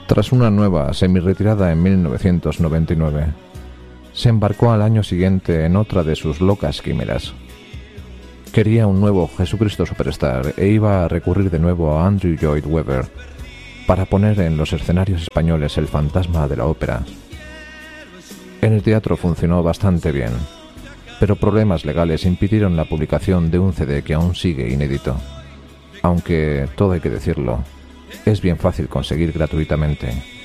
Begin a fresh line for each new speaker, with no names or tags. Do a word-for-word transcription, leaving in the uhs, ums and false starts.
Tras una nueva semi-retirada en mil novecientos noventa y nueve, se embarcó al año siguiente en otra de sus locas quimeras. Quería un nuevo Jesucristo Superstar e iba a recurrir de nuevo a Andrew Lloyd Webber para poner en los escenarios españoles el fantasma de la ópera. En el teatro funcionó bastante bien, pero problemas legales impidieron la publicación de un C D que aún sigue inédito, aunque, todo hay que decirlo, es bien fácil conseguir gratuitamente.